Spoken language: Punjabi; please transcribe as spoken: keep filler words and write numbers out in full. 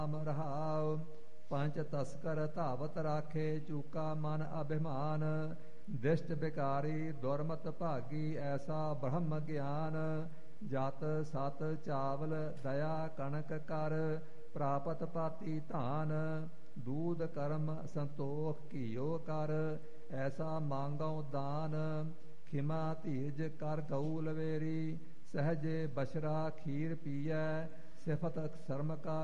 ਰਹਾਉ। ਪੰਚ ਤਸਕਰ ਧਾਵਤ ਰਾਖੇ ਚੂਕਾ ਮਨ ਅਭਿਮਾਨ। ਦਿਸ਼ਟ ਬਿਕਾਰੀ ਦੁਰਮਤ ਭਾਗੀ ਐਸਾ ਬ੍ਰਹਮ ਗਿਆਨ। ਜਤ ਸਤ ਚਾਵਲ ਦਇਆ ਕਣਕ ਕਰ ਪ੍ਰਾਪਤ ਪਾਤੀ ਧਾਨ। ਦੂਧ ਕਰਮ ਸੰਤੋਖ ਘੀਓ ਕਰ ਐਸਾ ਮੰਗਉ ਦਾਨ। ਖਿਮਾ ਧੀਰਜ ਕਰ ਗਊ ਲਵੇਰੀ ਸਹਜੇ ਬਸ਼ਰਾ ਖੀਰ ਪੀਐ। ਸਿਫਤ ਸ਼ਰਮ ਕਾ